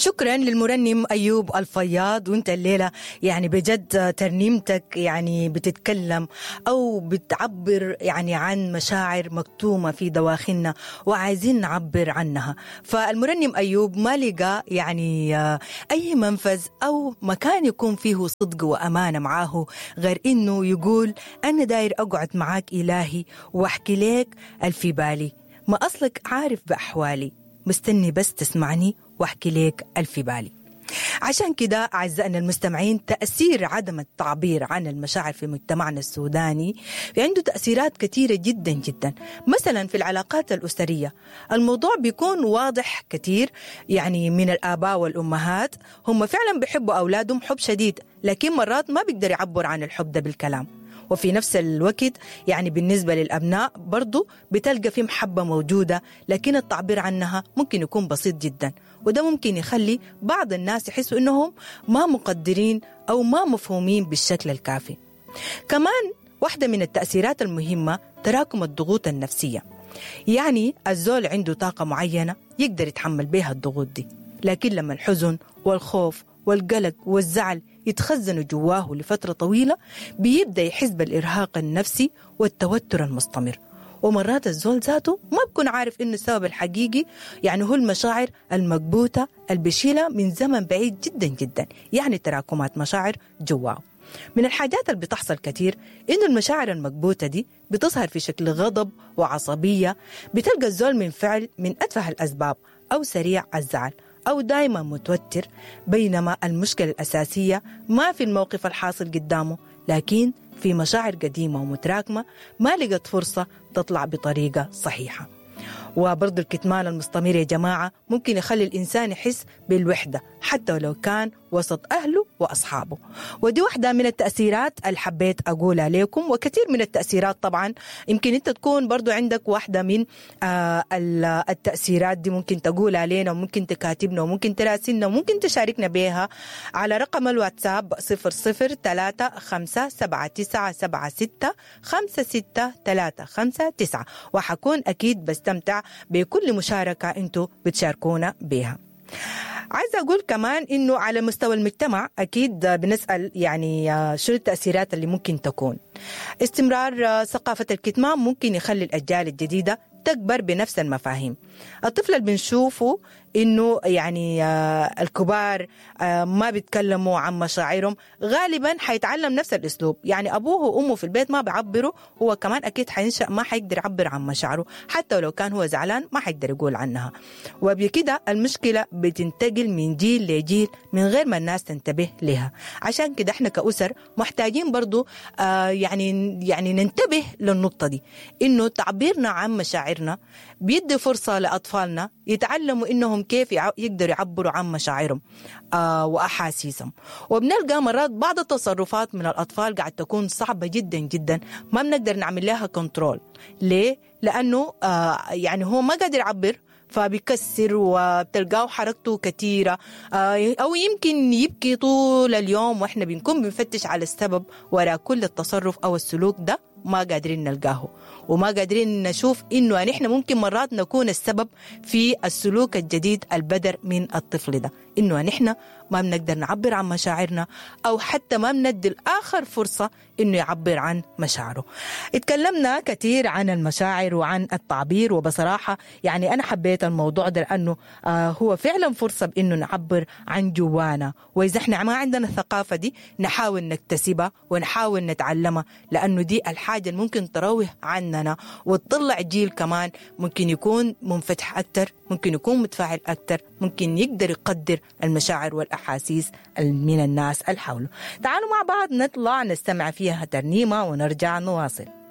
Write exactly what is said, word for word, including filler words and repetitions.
شكرا للمرنم أيوب الفياض. وانت الليلة يعني بجد ترنيمتك يعني بتتكلم أو بتعبر يعني عن مشاعر مكتومة في دواخلنا وعايزين نعبر عنها. فالمرنم أيوب ما لقى يعني أي منفذ أو مكان يكون فيه صدق وأمانة معاه غير إنه يقول أنا داير أقعد معاك إلهي وأحكي لك الفي بالي، ما أصلك عارف بأحوالي، مستني بس تسمعني واحكي لك الفي بالي. عشان كده أعزائنا المستمعين، تأثير عدم التعبير عن المشاعر في مجتمعنا السوداني عنده تأثيرات كثيرة جدا جدا. مثلا في العلاقات الأسرية الموضوع بيكون واضح كثير، يعني من الآباء والأمهات هم فعلا بيحبوا أولادهم حب شديد، لكن مرات ما بيقدر يعبر عن الحب ده بالكلام. وفي نفس الوقت يعني بالنسبة للأبناء برضو بتلقى في محبة موجودة، لكن التعبير عنها ممكن يكون بسيط جدا، وده ممكن يخلي بعض الناس يحسوا إنهم ما مقدرين أو ما مفهومين بالشكل الكافي. كمان واحدة من التأثيرات المهمة تراكم الضغوط النفسية، يعني الزول عنده طاقة معينة يقدر يتحمل بها الضغوط دي، لكن لما الحزن والخوف والقلق والزعل يتخزنوا جواه لفترة طويلة بيبدأ يحس بالإرهاق النفسي والتوتر المستمر. ومرات الزول ذاته ما بكون عارف إنه السبب الحقيقي يعني هو المشاعر المكبوتة البشيلة من زمن بعيد جدا جدا، يعني تراكمات مشاعر جواه. من الحاجات اللي بتحصل كتير إنه المشاعر المكبوتة دي بتظهر في شكل غضب وعصبية، بتلقى الزول من فعل من أتفه الأسباب أو سريع الزعل أو دائما متوتر، بينما المشكلة الأساسية ما في الموقف الحاصل قدامه، لكن في مشاعر قديمة ومتراكمة ما لقت فرصة تطلع بطريقة صحيحة. وبرضو الكتمان المستمر يا جماعة ممكن يخلي الإنسان يحس بالوحدة حتى ولو كان وسط أهله وأصحابه، ودي واحدة من التأثيرات اللي حبيت أقولها لكم. وكثير من التأثيرات طبعا يمكن أنت تكون برضو عندك واحدة من آه التأثيرات دي، ممكن تقولها لنا وممكن تكاتبنا وممكن تراسلنا وممكن تشاركنا بها على رقم الواتساب صفر صفر ثلاثة خمسة سبعة تسعة سبعة ستة خمسة ستة ثلاثة خمسة تسعة، وحكون أكيد بستمتع بكل مشاركة أنتوا بتشاركونا بها. عايزة أقول كمان إنه على مستوى المجتمع أكيد بنسأل يعني شو التأثيرات اللي ممكن تكون. استمرار ثقافة الكتمان ممكن يخلي الأجيال الجديدة تكبر بنفس المفاهيم. الطفل اللي بنشوفه إنه يعني آه الكبار آه ما بيتكلموا عن مشاعرهم غالبا حيتعلم نفس الأسلوب، يعني أبوه وأمه في البيت ما بيعبروا، هو كمان أكيد حينشأ ما حيقدر يعبر عن مشاعره، حتى ولو كان هو زعلان ما حيقدر يقول عنها. وبكده المشكلة بتنتقل من جيل لجيل من غير ما الناس تنتبه لها. عشان كده احنا كأسر محتاجين برضو آه يعني يعني ننتبه للنقطة دي، إنه تعبيرنا عن مشاعرنا بيدي فرصة لأطفالنا يتعلموا إنهم كيف يقدروا يعبروا عن مشاعرهم آه وأحاسيسهم. وبنلقى مرات بعض التصرفات من الأطفال قاعد تكون صعبة جدا جدا، ما بنقدر نعمل لها كنترول. ليه؟ لأنه آه يعني هو ما قادر يعبر فبيكسر وبتلقاه حركته كثيرة، آه أو يمكن يبكي طول اليوم، وإحنا بنكون بنفتش على السبب وراء كل التصرف أو السلوك ده ما قادرين نلقاه، وما قادرين نشوف إنه نحن ممكن مرات نكون السبب في السلوك الجديد البدر من الطفل ده، إنه نحن ما بنقدر نعبر عن مشاعرنا أو حتى ما بندي الآخر فرصة إنه يعبر عن مشاعره. اتكلمنا كثير عن المشاعر وعن التعبير، وبصراحة يعني أنا حبيت الموضوع ده لأنه آه هو فعلا فرصة بإنه نعبر عن جوانا، وإذا احنا ما عندنا الثقافة دي نحاول نكتسبها ونحاول نتعلمها، لأنه دي الحاجة اللي ممكن تروح عننا وتطلع جيل كمان ممكن يكون منفتح أكتر، ممكن يكون متفاعل أكتر، ممكن يقدر يقدر المشاعر والأحاسيس من الناس اللي حوله. تعالوا مع بعض نطلع نستمع فيها ترنيمة ونرجع نواصل.